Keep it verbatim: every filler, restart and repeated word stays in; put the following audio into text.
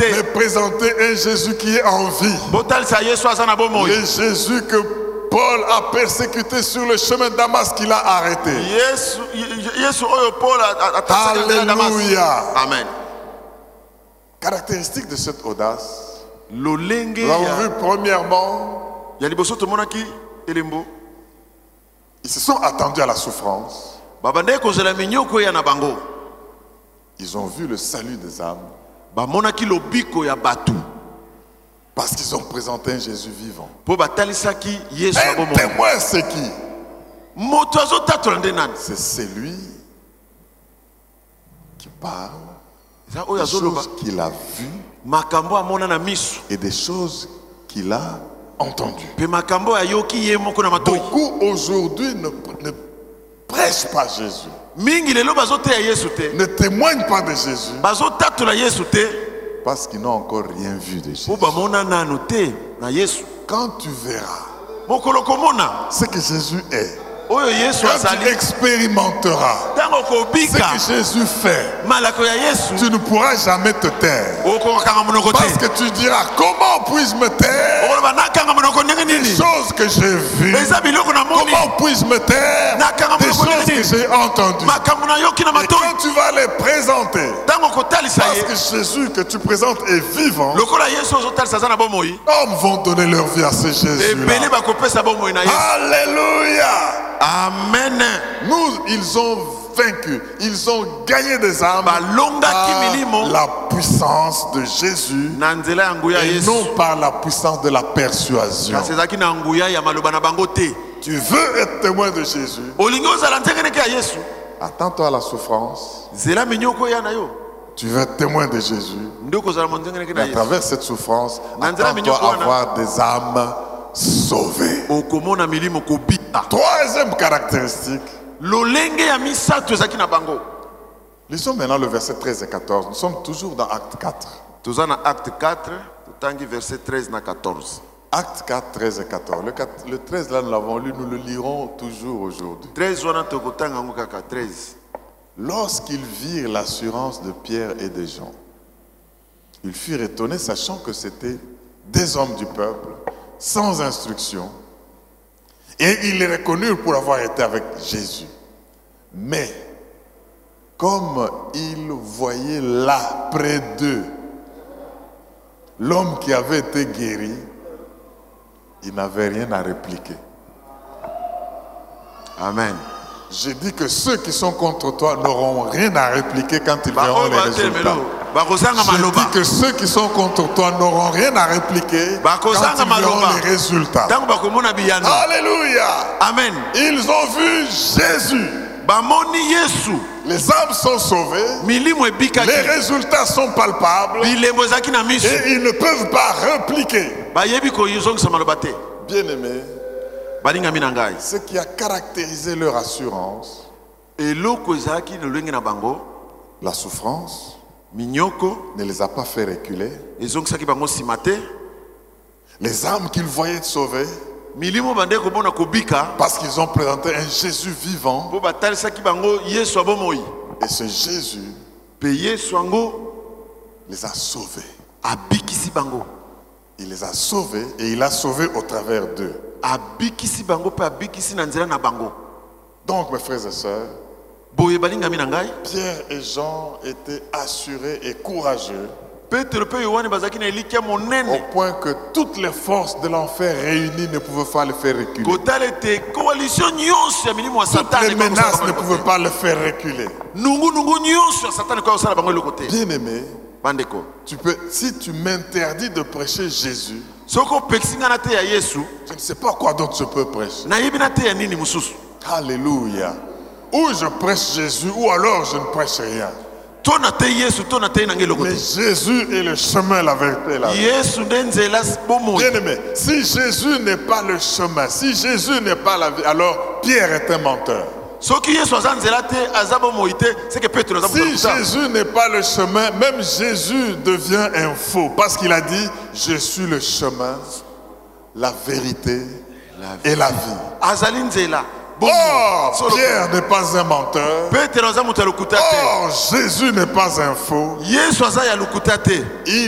mais présenter un Jésus qui est en vie. Le Jésus que Paul a persécuté sur le chemin de Damas, qu'il a arrêté. Alléluia. Amen. Caractéristique de cette audace, nous avons vu premièrement, ils se sont attendus à la souffrance. Ils ont vu le salut des âmes. Parce qu'ils ont présenté un Jésus vivant. Un témoin, c'est qui? C'est celui qui parle des choses qu'il a vues et des choses qu'il a entendues. Beaucoup aujourd'hui ne, ne prêchent pas Jésus, ne témoignent pas de Jésus parce qu'ils n'ont encore rien vu de Jésus. Quand tu verras ce que Jésus est, quand tu expérimenteras ce que Jésus fait, tu ne pourras jamais te taire. Parce que tu diras, comment puis-je me taire des choses que j'ai vues? Comment puis-je me taire des choses que j'ai entendues? Et quand tu vas les présenter, parce que Jésus que tu présentes est vivant, hommes vont donner leur vie à ce Jésus-là. Alléluia. Amen. Nous, ils ont vaincu, ils ont gagné des âmes par la puissance de Jésus et non par la puissance de la persuasion. Tu veux être témoin de Jésus, attends-toi à la souffrance. Tu veux être témoin de Jésus, et à travers cette souffrance, attends-toi à avoir des âmes sauvées. Troisième caractéristique. Lisons maintenant le verset treize et quatorze. Nous sommes toujours dans Acte quatre. Acte quatre, verset treize et quatorze. Acte quatre, treize et quatorze. Le, quatre, le treize là, nous l'avons lu, nous le lirons toujours aujourd'hui. Lorsqu'ils virent l'assurance de Pierre et de Jean, ils furent étonnés, sachant que c'était des hommes du peuple, sans instruction, et ils les reconnurent pour avoir été avec Jésus. Mais, comme ils voyaient là, près d'eux, l'homme qui avait été guéri, ils n'avaient rien à répliquer. Amen. J'ai dit que ceux qui sont contre toi n'auront rien à répliquer quand ils verront les résultats. J'ai dit que ceux qui sont contre toi n'auront rien à répliquer quand ils verront les résultats. Alléluia. Amen. Ils ont vu Jésus. Les âmes sont sauvées. Les résultats sont palpables. Et ils ne peuvent pas répliquer. Bien-aimés, ce qui a caractérisé leur assurance, la souffrance, ne les a pas fait reculer. Les âmes qu'ils voyaient sauvées, parce qu'ils ont présenté un Jésus vivant. Et ce Jésus les a sauvés. Il les a sauvés et il a sauvé au travers d'eux. Donc mes frères et sœurs, Pierre et Jean étaient assurés et courageux au point que toutes les forces de l'enfer réunies ne pouvaient pas le faire reculer. Toutes les menaces ne pouvaient pas le faire reculer. Bien aimé, tu peux, si tu m'interdis de prêcher Jésus, je ne sais pas quoi d'autre je peux prêcher. Alléluia. Ou je prêche Jésus, ou alors je ne prêche rien. Mais Jésus est le chemin, la vérité, la vie. Bien aimé, si Jésus n'est pas le chemin, si Jésus n'est pas la vie, alors Pierre est un menteur. Si Jésus n'est pas le chemin, même Jésus devient un faux. Parce qu'il a dit, je suis le chemin, la vérité et la vie. Oh, Pierre n'est pas un menteur. Oh, Jésus n'est pas un faux. Il